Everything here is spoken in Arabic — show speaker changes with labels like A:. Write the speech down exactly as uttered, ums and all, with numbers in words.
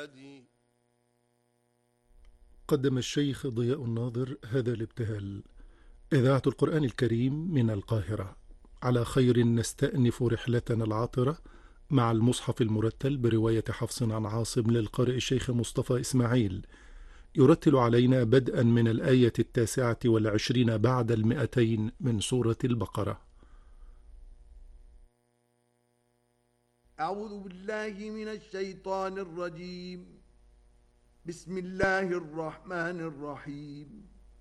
A: الهادي.
B: قدم الشيخ ضياء الناظر هذا الابتهال. إذاعة القرآن الكريم من القاهرة. على خير نستأنف رحلتنا العاطرة مع المصحف المرتل برواية حفص عن عاصم للقارئ الشيخ مصطفى إسماعيل، يرتل علينا بدءا من الآية التاسعة والعشرين بعد المئتين من سورة البقرة.
A: أعوذ بالله من الشيطان الرجيم. بسم الله الرحمن الرحيم.